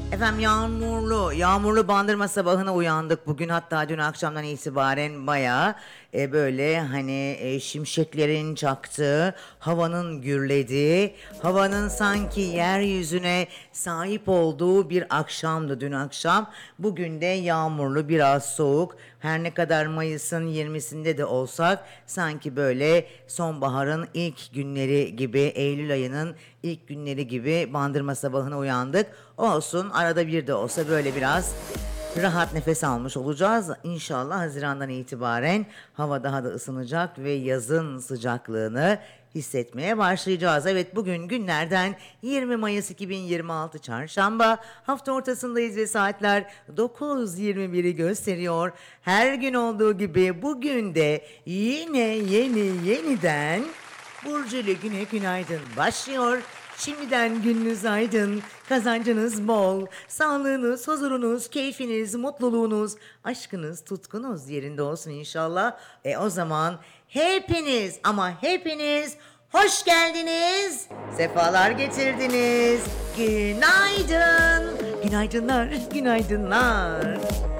Efendim yağmurlu Bandırma sabahına uyandık bugün, hatta dün akşamdan itibaren bayağı böyle hani şimşeklerin çaktığı, havanın gürlediği, havanın sanki yeryüzüne sahip olduğu bir akşamdı dün akşam. Bugün de yağmurlu, biraz soğuk. Her ne kadar Mayıs'ın 20'sinde de olsak sanki böyle sonbaharın ilk günleri gibi, Eylül ayının ilk günleri gibi Bandırma sabahına uyandık. Olsun, arada bir de olsa böyle biraz rahat nefes almış olacağız. İnşallah Haziran'dan itibaren hava daha da ısınacak ve yazın sıcaklığını hissetmeye başlayacağız. Evet, bugün günlerden 20 Mayıs 2026 Çarşamba. Hafta ortasındayız ve saatler 9.21'i gösteriyor. Her gün olduğu gibi bugün de yine yeniden Burcu ile Güne Günaydın başlıyor. Şimdiden gününüz aydın, kazancınız bol, sağlığınız, huzurunuz, keyfiniz, mutluluğunuz, aşkınız, tutkunuz yerinde olsun inşallah. O zaman hepiniz ama hepiniz hoş geldiniz, sefalar getirdiniz. Günaydın, günaydınlar, günaydınlar.